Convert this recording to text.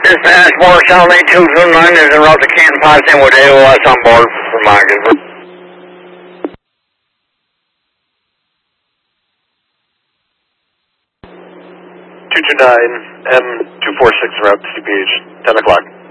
Dispatch, Morris County 229 is en route to Canton Potsdam with AOS on board for Margaret. 229 M246 route to CPH, 10 o'clock.